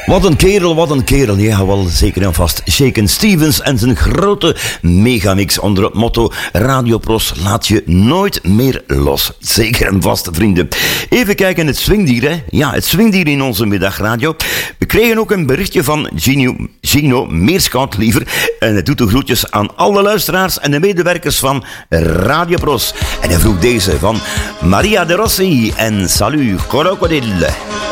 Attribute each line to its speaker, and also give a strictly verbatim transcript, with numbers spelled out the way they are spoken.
Speaker 1: Wat een kerel, wat een kerel. Ja, wel zeker en vast. Shakin' Stevens en zijn grote megamix onder het motto Radio Pros laat je nooit meer los. Zeker en vast, vrienden. Even kijken, het swingdier, hè. Ja, het swingdier in onze middagradio. We kregen ook een berichtje van Gino, Gino Meerschout, liever. En het doet de groetjes aan alle luisteraars en de medewerkers van Radio Pros. En hij vroeg deze van Maria de Rossi en Salut Crocodile.